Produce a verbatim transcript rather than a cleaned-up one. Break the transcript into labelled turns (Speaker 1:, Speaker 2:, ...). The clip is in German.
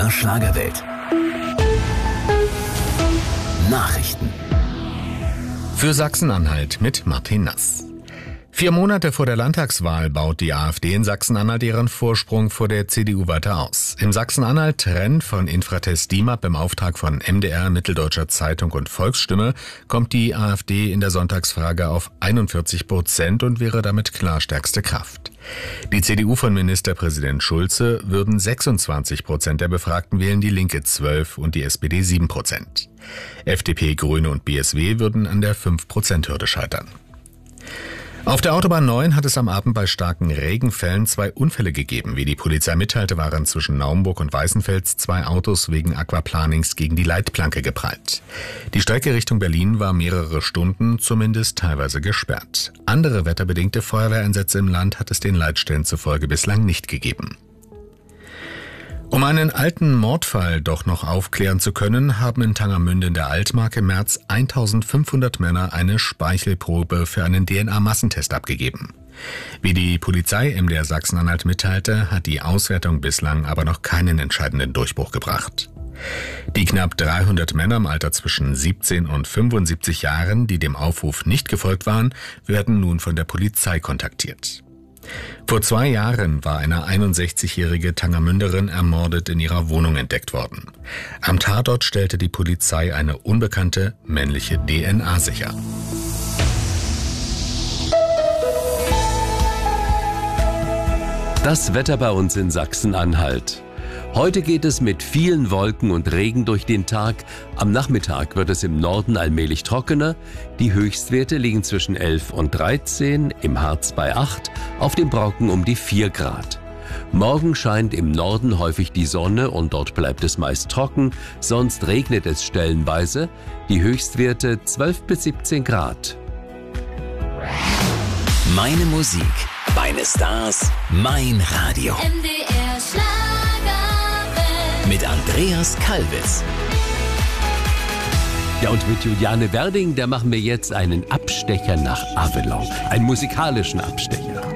Speaker 1: der Schlagerwelt. Nachrichten.
Speaker 2: Für Sachsen-Anhalt mit Martin Nass. Vier Monate vor der Landtagswahl baut die AfD in Sachsen-Anhalt ihren Vorsprung vor der C D U weiter aus. Im Sachsen-Anhalt-Trend von Infratest DIMAP im Auftrag von M D R, Mitteldeutscher Zeitung und Volksstimme kommt die AfD in der Sonntagsfrage auf einundvierzig Prozent und wäre damit klar stärkste Kraft. Die C D U von Ministerpräsident Schulze würden sechsundzwanzig Prozent der Befragten wählen, die Linke zwölf und die S P D sieben Prozent. F D P, Grüne und B S W würden an der fünf Prozent Hürde scheitern. Auf der Autobahn neun hat es am Abend bei starken Regenfällen zwei Unfälle gegeben. Wie die Polizei mitteilte, waren zwischen Naumburg und Weißenfels zwei Autos wegen Aquaplanings gegen die Leitplanke geprallt. Die Strecke Richtung Berlin war mehrere Stunden, zumindest teilweise gesperrt. Andere wetterbedingte Feuerwehreinsätze im Land hat es den Leitstellen zufolge bislang nicht gegeben. Um einen alten Mordfall doch noch aufklären zu können, haben in Tangermünde in der Altmark im März eintausendfünfhundert Männer eine Speichelprobe für einen D N A-Massentest abgegeben. Wie die Polizei M D R Sachsen-Anhalt mitteilte, hat die Auswertung bislang aber noch keinen entscheidenden Durchbruch gebracht. Die knapp dreihundert Männer im Alter zwischen siebzehn und fünfundsiebzig Jahren, die dem Aufruf nicht gefolgt waren, werden nun von der Polizei kontaktiert. Vor zwei Jahren war eine einundsechzigjährige Tangermünderin ermordet in ihrer Wohnung entdeckt worden. Am Tatort stellte die Polizei eine unbekannte männliche D N A sicher.
Speaker 3: Das Wetter bei uns in Sachsen-Anhalt. Heute geht es mit vielen Wolken und Regen durch den Tag. Am Nachmittag wird es im Norden allmählich trockener. Die Höchstwerte liegen zwischen elf und dreizehn, im Harz bei acht, auf dem Brocken um die vier Grad. Morgen scheint im Norden häufig die Sonne und dort bleibt es meist trocken, sonst regnet es stellenweise. Die Höchstwerte zwölf bis siebzehn Grad.
Speaker 1: Meine Musik, meine Stars, mein Radio.
Speaker 4: M D R Schlagerwelt.
Speaker 1: Mit Andreas Kalbitz.
Speaker 3: Ja, und mit Juliane Werding, da machen wir jetzt einen Abstecher nach Avelong. Einen musikalischen Abstecher.